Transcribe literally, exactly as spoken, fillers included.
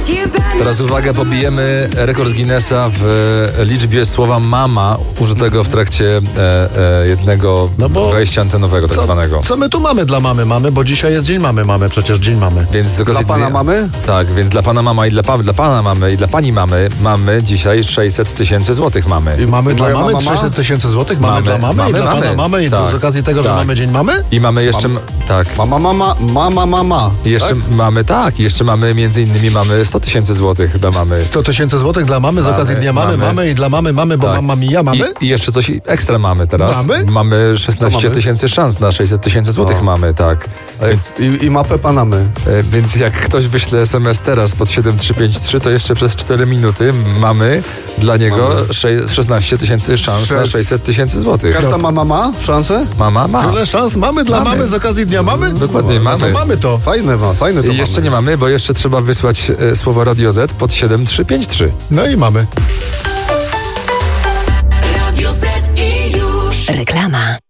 Teraz uwaga, pobijemy rekord Guinnessa w liczbie słowa mama użytego w trakcie e, e, jednego No bo wejścia antenowego tak co, zwanego. co my tu mamy dla mamy mamy, bo dzisiaj jest dzień mamy mamy, przecież dzień mamy. Więc z okazji Dla pana dnia- mamy? Tak, więc dla pana mama i dla, pa, dla pana mamy i dla pani mamy mamy dzisiaj sześćset tysięcy złotych mamy. I mamy dla moja mamy mama ma? sześćset tysięcy złotych, mamy, Mamy, dla mamy, mamy, i dla mamy. pana mamy i Tak, z okazji tego, że tak. mamy dzień mamy? I mamy jeszcze, Mam- tak, Mama, mama, mama, mama. i jeszcze Tak? mamy, tak, i jeszcze mamy między innymi mamy sto tysięcy złotych dla mamy. sto tysięcy złotych dla mamy z Mamy, okazji dnia mamy, mamy, mamy. i dla mamy mamy, bo Tak. mama mija mamy. I, I jeszcze coś ekstra mamy teraz. Mamy? Mamy szesnaście mamy? tysięcy szans na sześćset tysięcy złotych No. mamy, tak. A jak- I, I mapę panamy. E, Więc jak ktoś wyśle es em es teraz pod siedem trzy pięć trzy, to jeszcze przez cztery minuty mamy dla niego sze- szesnaście tysięcy szans na Szes- sześćset tysięcy złotych. Każda mama ma szansę? Mama ma. Tyle szans mamy dla Mamy. mamy z okazji dnia mamy? Dokładnie, no, mamy. No to mamy to. Fajne ma, fajne to I jeszcze mamy. nie mamy, bo jeszcze trzeba wysłać e, słowo Radio Z pod siedem trzy pięć trzy. No i mamy. Radio Z i już. Reklama.